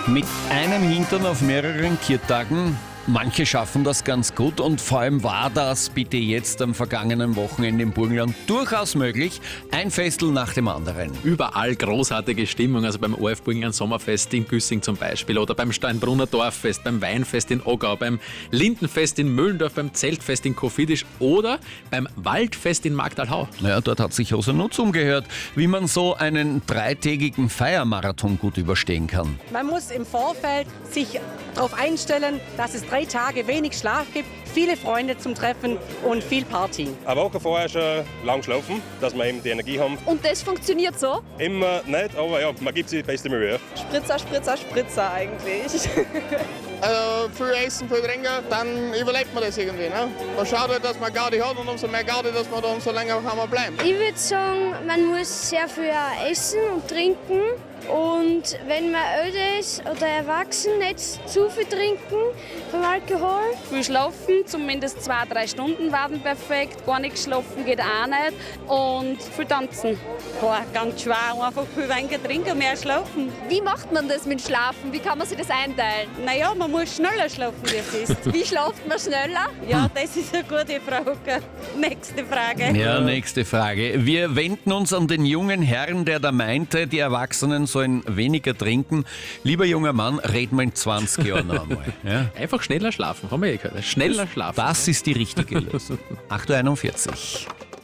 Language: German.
Mit einem Hintern auf mehreren Kirtagen. Manche schaffen das ganz gut und vor allem war das bitte jetzt am vergangenen Wochenende im Burgenland durchaus möglich. Ein Festel nach dem anderen. Überall großartige Stimmung, also beim ORF Burgenland Sommerfest in Güssing zum Beispiel oder beim Steinbrunner Dorffest, beim Weinfest in Ogau, beim Lindenfest in Müllendorf, beim Zeltfest in Kofidis oder beim Waldfest in Magdalhau. Ja, dort hat sich Rosa Nutz umgehört, wie man so einen dreitägigen Feiermarathon gut überstehen kann. Man muss im Vorfeld sich darauf einstellen, dass es 3 Tage wenig Schlaf gibt, viele Freunde zum Treffen und viel Party. Eine Woche vorher schon lang schlafen, dass wir eben die Energie haben. Und das funktioniert so? Immer nicht, aber ja, man gibt sich die beste Mühe. Spritzer, Spritzer, Spritzer eigentlich. Viel essen, viel trinken, dann überlebt man das irgendwie. Ne? Man schaut halt, dass man Gaudi hat und umso mehr Gaudi, dass man da umso länger kann man bleiben. Ich würde sagen, man muss sehr viel essen und trinken. Und wenn man älter ist oder erwachsen, nicht zu viel trinken vom Alkohol. Viel schlafen, zumindest 2-3 Stunden werden perfekt. Gar nicht schlafen geht auch nicht. Und viel tanzen. Boah, ganz schwer, einfach viel weniger trinken, mehr schlafen. Wie macht man das mit Schlafen? Wie kann man sich das einteilen? Naja, man muss schneller schlafen, wie es ist. Wie schlaft man schneller? Ja, das ist eine gute Frage. Nächste Frage. Ja, nächste Frage. Wir wenden uns an den jungen Herrn, der da meinte, die Erwachsenen sollen weniger trinken. Lieber junger Mann, red mal in 20 Jahren noch einmal. Ja? Einfach schneller schlafen, haben wir gehört. Schneller schlafen. Das ist die richtige Lösung. 8.41 Uhr.